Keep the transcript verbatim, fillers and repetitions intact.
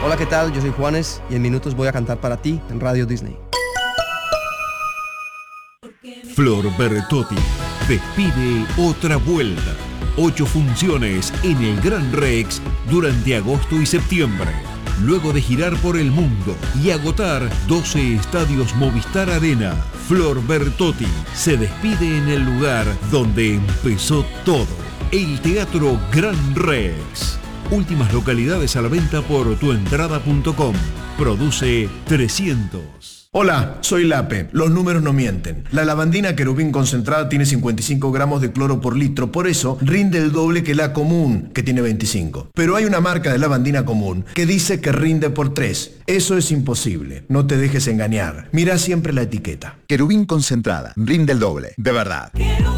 Hola, ¿qué tal? Yo soy Juanes y en minutos voy a cantar para ti en Radio Disney. Flor Bertotti despide otra vuelta. Ocho funciones en el Gran Rex durante agosto y septiembre. Luego de girar por el mundo y agotar doce estadios Movistar Arena, Flor Bertotti se despide en el lugar donde empezó todo, el Teatro Gran Rex. Últimas localidades a la venta por tuentrada punto com. Produce trescientos. Hola, soy Lape. Los números no mienten. La lavandina Querubín concentrada tiene cincuenta y cinco gramos de cloro por litro, por eso rinde el doble que la común, que tiene veinticinco. Pero hay una marca de lavandina común que dice que rinde por tres. Eso es imposible. No te dejes engañar. Mira siempre la etiqueta. Querubín concentrada, rinde el doble, de verdad.